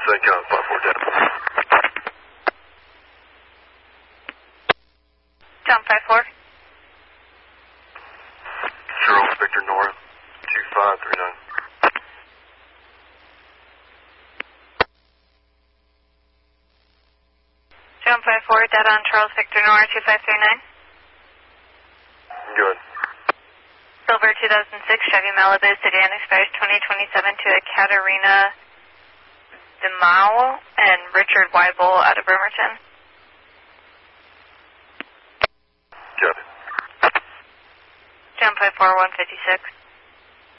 St. John, 54 Delta. John 54. Charles Victor Nora, 2539. John 54, dead on Charles Victor Nora, 2539. Good. Silver 2006 Chevy Malibu sedan expires 2027 to Katarina DeMao and Richard Weibel out of Bremerton. Got it. John 54, 156.